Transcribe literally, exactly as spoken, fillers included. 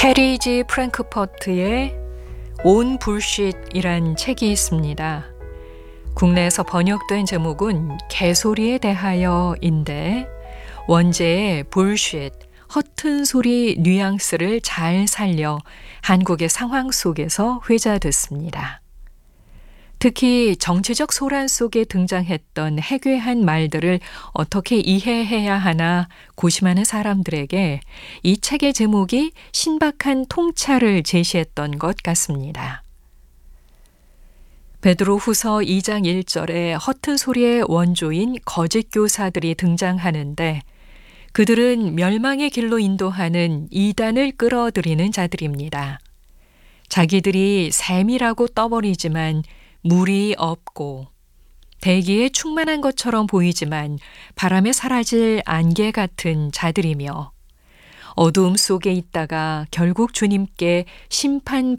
캐리지 프랭크퍼트의 온 불쉿이란 책이 있습니다. 국내에서 번역된 제목은 개소리에 대하여인데 원제의 불쉿, 허튼 소리 뉘앙스를 잘 살려 한국의 상황 속에서 회자됐습니다. 특히 정치적 소란 속에 등장했던 해괴한 말들을 어떻게 이해해야 하나 고심하는 사람들에게 이 책의 제목이 신박한 통찰을 제시했던 것 같습니다. 베드로후서 이 장 일 절에 허튼 소리의 원조인 거짓 교사들이 등장하는데 그들은 멸망의 길로 인도하는 이단을 끌어들이는 자들입니다. 자기들이 샘이라고 떠버리지만 물이 없고 대기에 충만한 것처럼 보이지만 바람에 사라질 안개 같은 자들이며 어두움 속에 있다가 결국 주님께 심판